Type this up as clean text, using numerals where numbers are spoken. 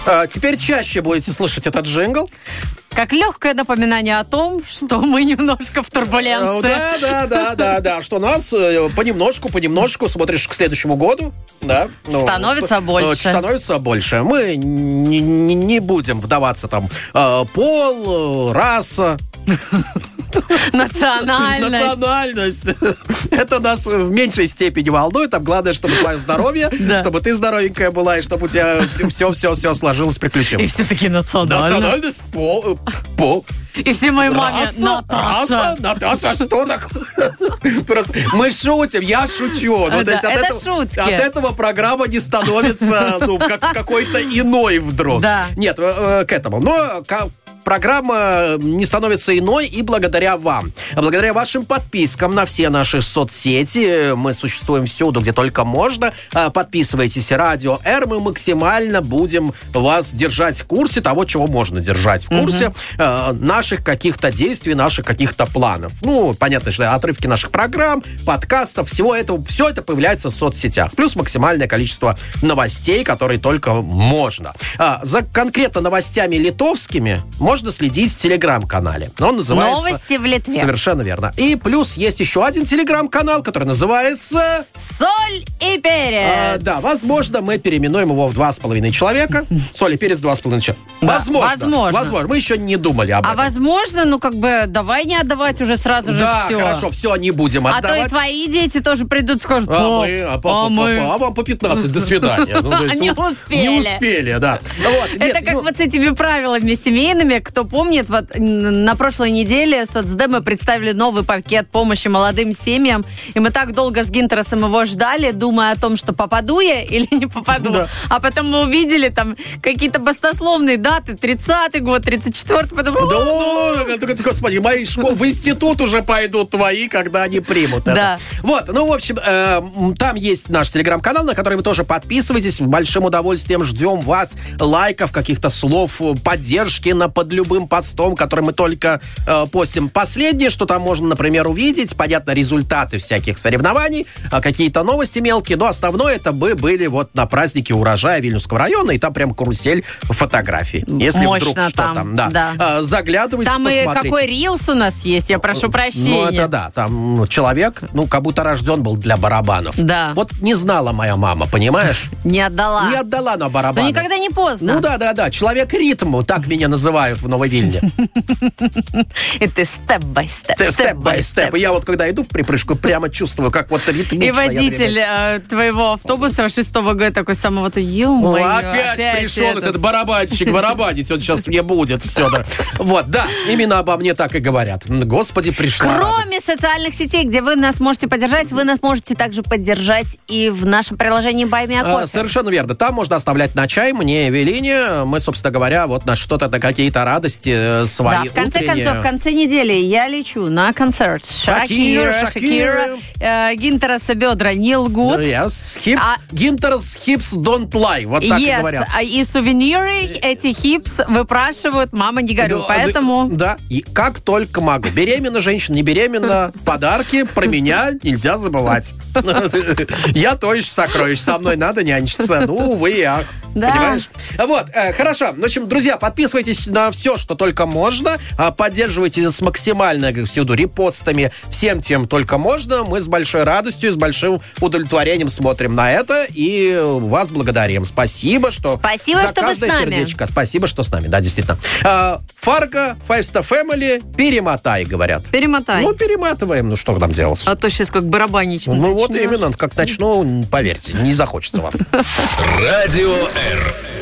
Теперь чаще будете слышать этот джингл. Как легкое напоминание о том, что мы немножко в турбуленции. Да, что нас понемножку смотришь к следующему году. Да, становится больше. Мы не будем вдаваться там пол, раса. Национальность. Это нас в меньшей степени волнует. Там главное, чтобы твое здоровье, чтобы ты здоровенькая была, и чтобы у тебя все сложилось, приключилось. И все таки национальность. Пол. И все моей маме Наташа, что такое? Мы шутим, я шучу. Это шутки. От этого программа не становится какой-то иной вдруг. Нет, к этому. Но программа не становится иной и благодаря вам. Благодаря вашим подпискам на все наши соцсети. Мы существуем всюду, где только можно. Подписывайтесь. Радио Р. Мы максимально будем вас держать в курсе того, чего можно держать в курсе. Наших каких-то действий, наших каких-то планов. Понятно, что отрывки наших программ, подкастов, всего этого, все это появляется в соцсетях. Плюс максимальное количество новостей, которые только можно. За конкретно новостями литовскими можно следить в телеграм-канале. Он называется... Новости в Литве. Совершенно верно. И плюс есть еще один телеграм-канал, который называется... Соль и перец. Да, возможно, мы переименуем его в 2,5 человека. Соль и перец 2,5 человека. Возможно. Мы еще не думали об этом. Возможно, давай не отдавать уже сразу же все. Да, хорошо, все, не будем отдавать. А то и твои дети тоже придут, скажут, а вам по 15, до свидания. Не успели. Не успели, да. Это как вот с этими правилами семейными. Кто помнит, вот на прошлой неделе соцдемы представили новый пакет помощи молодым семьям. И мы так долго с Гинтеросом его ждали, думая о том, что попаду я или не попаду. Да. А потом мы увидели там какие-то баснословные даты. 30-й год, 34-й. Потом... Господи, мои школы в институт уже пойдут твои, когда они примут это. Вот, в общем, там есть наш телеграм-канал, на который вы тоже подписывайтесь. С большим удовольствием ждем вас, лайков, каких-то слов поддержки под любым постом, который мы только постим. Последнее, что там можно, например, увидеть, понятно, результаты всяких соревнований, какие-то новости мелкие, но основное это были вот на празднике урожая Вильнюсского района, и там прям карусель фотографий. Если мощно вдруг что там, да. Заглядывайте, там посмотрите. И какой рилс у нас есть, я прошу прощения. Это да, там человек, как будто рожден был для барабанов. Да. Вот не знала моя мама, понимаешь? Не отдала. Не отдала на барабаны. Но никогда не поздно. Да. Человек-ритм, так меня называют в Новой Вильне. И ты степ-бай-степ. Степ-бай-степ. Я вот когда иду в припрыжку, прямо чувствую, как вот ритмично. И водитель твоего автобуса 6-го Г такой самого-то, ё-моё. Опять пришел этот барабанщик барабанить, он сейчас мне будет все, да. Вот, да, именно обо мне так и говорят. Господи, пришла Кроме социальных сетей, где вы нас можете поддержать, вы нас можете также поддержать и в нашем приложении Buy Me a Coffee. Совершенно верно. Там можно оставлять на чай мне, Эвелине. Мы, собственно говоря, вот на что-то, на какие-то радости свои в конце утренние. концов, в конце недели я лечу на концерт Шакира. Гинтероса бедра не лгут. Yes. Гинтерос hips don't lie. Вот так и говорят. И сувениры эти hips выпрашивают, мама, не горю. Поэтому... Да, и как только могу. Беременна женщина, не беременна, подарки про меня нельзя забывать. Я то еще сокровище. Со мной надо нянчиться. Увы и ах. Да. Понимаешь? Вот, хорошо. В общем, друзья, подписывайтесь на все, что только можно. Поддерживайте с максимально всюду репостами всем, тем только можно. Мы с большой радостью, с большим удовлетворением смотрим на это и вас благодарим. Спасибо, что что вы с нами. Сердечко. Спасибо, что с нами. Да, действительно. Фарго, Five Star Family, перемотай, говорят. Перемотай. Перематываем. Что нам делать? А то сейчас как барабанить начнешь. Вот именно. Как начну, поверьте, не захочется вам. Радио Р.